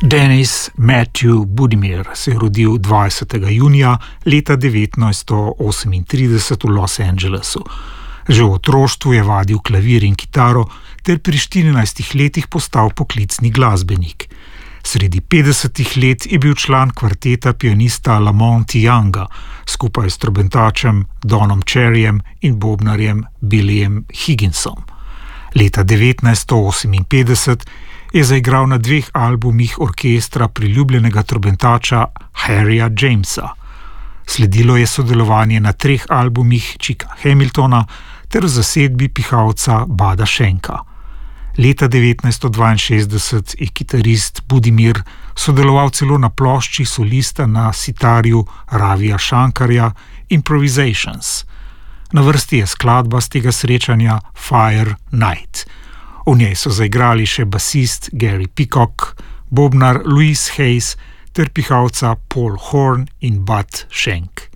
Denis Matthew Budimir se je rodil 20. junija leta 1938 v Los Angelesu. Že v otroštvu je vadil klavir in kitaro ter pri 14 letih postal poklicni glasbenik. Sredi 50 let je bil član kvarteta pianista Lamont Younga skupaj s trobentačem Donom Cherryjem in bobnarjem Billyjem Higginsom. Leta 1958 je zaigral na 2 albumih orkestra priljubljenega trobentača Harryja Jamesa. Sledilo je sodelovanje na 3 albumih Chicka Hamiltona ter v zasedbi pihalca Bada Schenka. Leta 1962 je kitarist Budimir sodeloval celo na plošči solista na sitarju Ravija Shankarja Improvisations. Na vrsti je skladba z tega srečanja Fire Night. V njej so zaigrali še basist Gary Peacock, bobnar Louis Hayes ter pihalca Paul Horn in Bud Schenk.